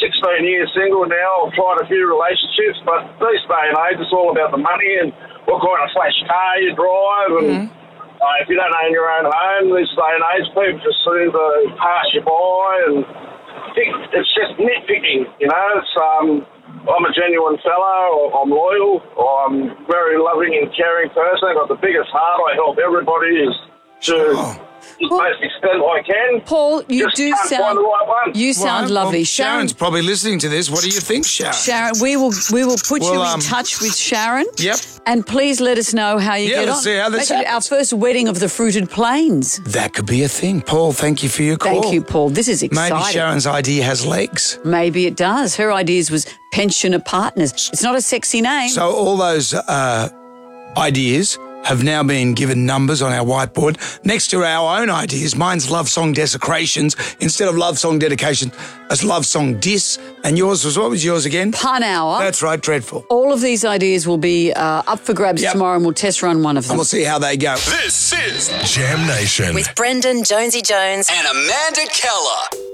16 years single now. I've tried a few relationships, but these day and age, it's all about the money and what kind of flash car you drive. And if you don't own your own home, this day and age, people just seem to pass you by. And it's just nitpicking, you know. It's I'm a genuine fellow. I'm loyal. I'm a very loving and caring person. I've got the biggest heart. I help everybody to the most extent I can. Paul, you just do can't sound find the right one. You sound lovely. Sharon's probably listening to this. What do you think, Sharon? Sharon, we will put you in touch with Sharon. Yep. And please let us know how you get on. let's see how this happens. Our first wedding of the fruited plains. That could be a thing. Paul, thank you for your call. Thank you, Paul. This is exciting. Maybe Sharon's idea has legs. Maybe it does. Her ideas was pensioner partners. It's not a sexy name. So all those ideas have now been given numbers on our whiteboard next to our own ideas. Mine's love song desecrations instead of love song dedication, as love song diss. And yours was, what was yours again? Pun hour. That's right, dreadful. All of these ideas will be up for grabs tomorrow, and we'll test run one of them. And we'll see how they go. This is Jam Nation with Brendan Jonesy Jones and Amanda Keller.